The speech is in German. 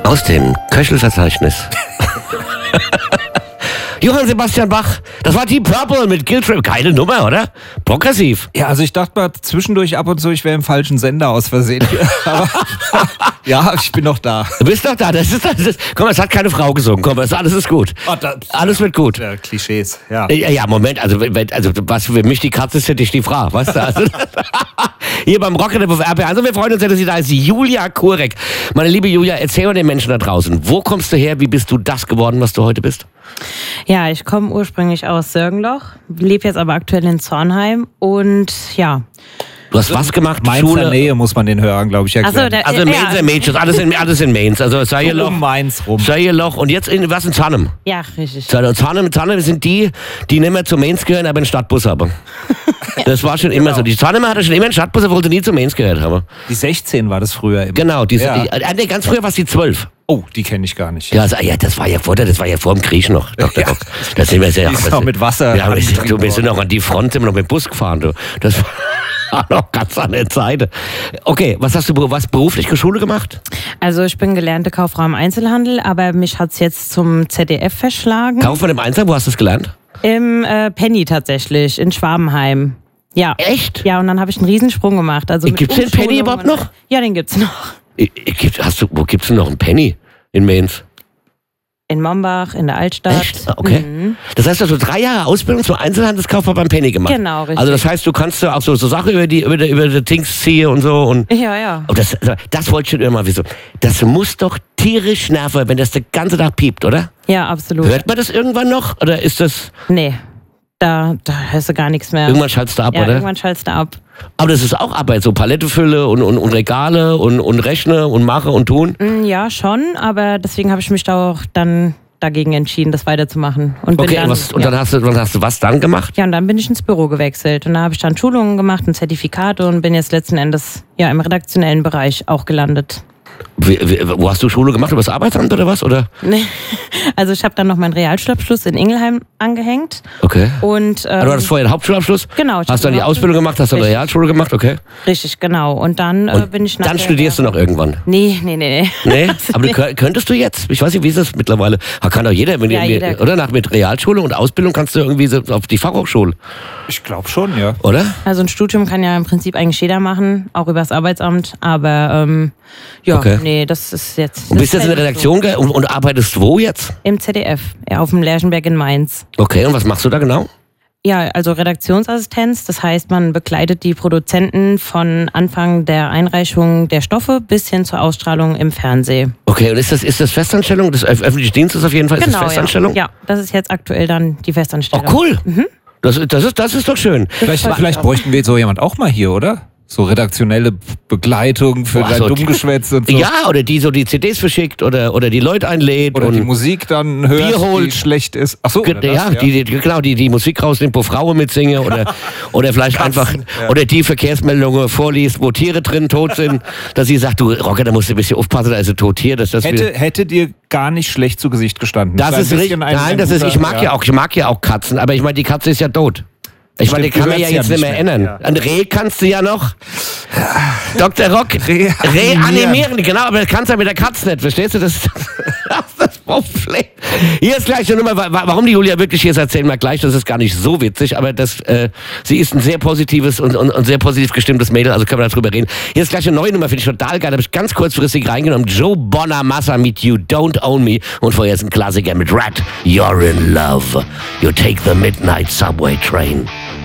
Aus dem Köchelverzeichnis. Johann Sebastian Bach, das war Deep Purple mit Guilt Trip. Geile Nummer, oder? Progressiv. Ja, also ich dachte mal zwischendurch ab und zu, ich wäre im falschen Sender aus Versehen. Aber ja, ich bin noch da. Du bist doch da. Komm, es hat keine Frau gesungen. Komm, alles ist gut. Alles wird gut. Ja, Klischees, ja. Ja, Moment, also was für mich die Katze ist, hätte ich die Frage, weißt du? Also, hier beim Rocket auf RPA. Also wir freuen uns, dass sie da ist, Julia Kurek. Meine liebe Julia, erzähl mal den Menschen da draußen, wo kommst du her, wie bist du das geworden, was du heute bist? Ja, ich komme ursprünglich aus Sörgenloch, lebe jetzt aber aktuell in Zornheim und ja. Du hast was gemacht? Mainzer Nähe muss man den Hören, glaube ich, erklären. Also Mainzer Mädchen, alles in Mainz. Also Seierloch. Um Mainz rum. Seierloch und jetzt was in Zarnem. Ja, richtig. Zarnem sind die nicht mehr zu Mainz gehören, aber einen Stadtbus haben. Das war schon immer so. Die Zarnemer hatte schon immer einen Stadtbus, aber wollte nie zu Mainz gehört haben. Die 16 war das früher immer. Genau, ganz früher war es die 12. Oh, die kenne ich gar nicht. Ja, das war ja vor dem Krieg noch. Dr. Bock. Das sind wir sehr. Die ist noch mit Wasser. Ja, wir sind noch an die Front, sind wir noch mit dem Bus gefahren. Du. Das war noch ganz an der Zeit. Okay, was hast du beruflich Schule gemacht? Also ich bin gelernte Kauffrau im Einzelhandel, aber mich hat es jetzt zum ZDF verschlagen. Kaufmann im Einzelhandel, wo hast du es gelernt? Im Penny tatsächlich, in Schwabenheim. Ja. Echt? Ja, und dann habe ich einen Riesensprung gemacht. Also gibt's den Penny überhaupt noch? Ja, den gibt's noch. Wo gibt's denn noch einen Penny in Mainz? In Mombach, in der Altstadt. Echt? Okay. Mhm. Das heißt, du hast 3 Jahre Ausbildung zum Einzelhandelskaufmann beim Penny gemacht. Genau, richtig. Also das heißt, du kannst auch so Sachen über die Things ziehen und so. Und ja. Oh, das wollte ich schon immer wissen. Das muss doch tierisch nerven, wenn das den ganzen Tag piept, oder? Ja, absolut. Hört man das irgendwann noch? Oder ist das... Nee, da hörst du gar nichts mehr. Irgendwann schaltest du ab, ja, oder? Irgendwann schaltest du ab. Aber das ist auch Arbeit, so Palettefülle und Regale und Rechne und Mache und Tun? Ja, schon, aber deswegen habe ich mich da auch dann dagegen entschieden, das weiterzumachen. Und okay, dann hast du was dann gemacht? Ja, und dann bin ich ins Büro gewechselt und da habe ich dann Schulungen gemacht, ein Zertifikat und bin jetzt letzten Endes im redaktionellen Bereich auch gelandet. Wo hast du Schule gemacht? Über das Arbeitsamt oder was? Oder? Nee. Also ich habe dann noch meinen Realschulabschluss in Ingelheim angehängt. Okay. Und, du hattest vorher den Hauptschulabschluss? Genau. Hast dann die Ausbildung gemacht, hast dann Realschule gemacht, okay. Richtig, genau. Und dann bin ich nachher... Dann studierst du noch irgendwann? Nee. Nee? Aber könntest du jetzt? Ich weiß nicht, wie ist das mittlerweile? Kann doch jeder, jeder. Oder? Mit Realschule und Ausbildung kannst du irgendwie so auf die Fachhochschule. Ich glaube schon, ja. Oder? Also ein Studium kann ja im Prinzip eigentlich jeder machen, auch über das Arbeitsamt, aber okay. Nee, das ist jetzt... Und bist du jetzt in der Redaktion und arbeitest wo jetzt? Im ZDF, auf dem Lerchenberg in Mainz. Okay, und was machst du da genau? Ja, also Redaktionsassistenz, das heißt, man begleitet die Produzenten von Anfang der Einreichung der Stoffe bis hin zur Ausstrahlung im Fernsehen. Okay, und ist das Festanstellung? Das öffentliche Dienst ist auf jeden Fall, ist das Festanstellung? Ja, das ist jetzt aktuell dann die Festanstellung. Oh, cool. Mhm. Das ist doch schön. Vielleicht bräuchten wir so jemand auch mal hier, oder? So redaktionelle Begleitung für dein Dummgeschwätz und so. Ja, oder die so die CDs verschickt oder die Leute einlädt. Oder die Musik dann hört, die schlecht ist. Ach so, die Musik rausnimmt, wo Frauen mitsingen oder vielleicht einfach, oder die Verkehrsmeldungen vorliest, wo Tiere drin tot sind, dass sie sagt, du Rocker, da musst du ein bisschen aufpassen, da ist ein Tottier. Hätte dir gar nicht schlecht zu Gesicht gestanden. Das ist richtig. Nein, ich mag ja auch Katzen, aber ich meine, die Katze ist ja tot. Ich meine, die kann man ja jetzt nicht mehr ändern. Ja. Ein Reh kannst du ja noch. Dr. Rock, Reh animieren, genau, aber das kannst du ja mit der Katze nicht, verstehst du? Das ist das Problem. Hier ist gleich eine Nummer, warum die Julia wirklich hier ist, erzählen wir gleich, das ist gar nicht so witzig, aber sie ist ein sehr positives und sehr positiv gestimmtes Mädel, also können wir darüber reden. Hier ist gleich eine neue Nummer, finde ich total geil, da habe ich ganz kurzfristig reingenommen. Joe Bonamassa mit You Don't Own Me und vorher ist ein Klassiker mit Rat, You're in Love. You take the midnight subway train.